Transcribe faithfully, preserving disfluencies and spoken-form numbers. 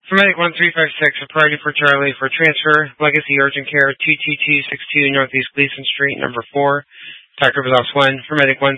For Medic one three five six, a priority for Charlie for transfer, Legacy Urgent Care, two two two six two Northeast Gleason Street, number four. Doctor Bizos one. For Medic one